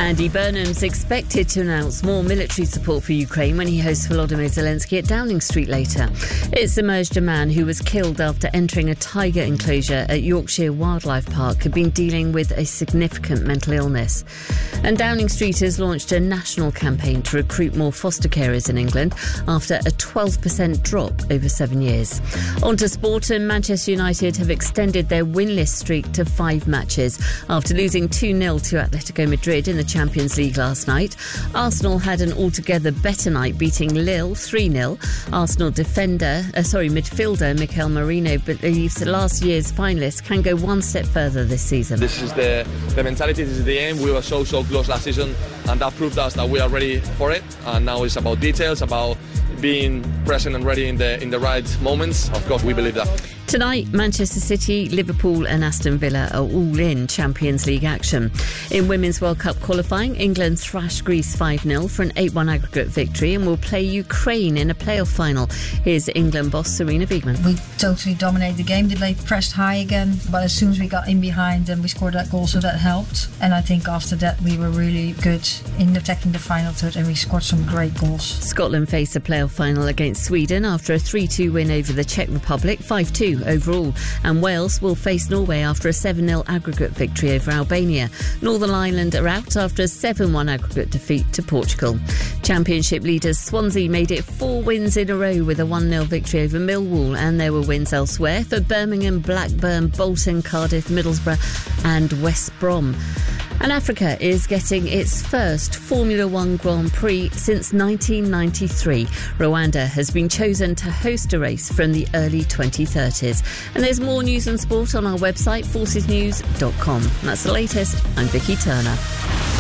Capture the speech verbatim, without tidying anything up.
Andy Burnham's expected to announce more military support for Ukraine when he hosts Volodymyr Zelensky at Downing Street later. It's emerged a man who was killed after entering a tiger enclosure at Yorkshire Wildlife Park had been dealing with a significant mental illness. And Downing Street has launched a national campaign to recruit more foster carers in England after a twelve percent drop over seven years. On to sport, and Manchester United have extended their winless streak to five matches after losing two nil to Atletico Madrid in the Champions League last night. Arsenal had an altogether better night, beating Lille three nil. Arsenal defender, uh, sorry, midfielder Mikel Merino believes that last year's finalists can go one step further this season. This is the, the mentality, this is the aim. We were so, so close last season, and that proved us that we are ready for it. And now it's about details, about being present and ready in the in the right moments. Of course, we believe that. Tonight, Manchester City, Liverpool and Aston Villa are all in Champions League action. In Women's World Cup qualifying, England thrashed Greece five nil for an eight one aggregate victory and will play Ukraine in a playoff final. Here's England boss Sarina Wiegman. We totally dominated the game. They pressed high again, but as soon as we got in behind them, we scored that goal, so that helped. And I think after that, we were really good in attacking the final third, and we scored some great goals. Scotland face a playoff final against Sweden after a three two win over the Czech Republic, five two overall, and Wales will face Norway after a seven nil aggregate victory over Albania. Northern Ireland are out after a seven one aggregate defeat to Portugal. Championship leaders Swansea made it four wins in a row with a one nil victory over Millwall, and there were wins elsewhere for Birmingham, Blackburn, Bolton, Cardiff, Middlesbrough and West Brom. And Africa is getting its first Formula One Grand Prix since nineteen ninety-three. Rwanda has been chosen to host a race from the early twenty thirties. And there's more news and sport on our website, forces news dot com. That's the latest. I'm Vicky Turner.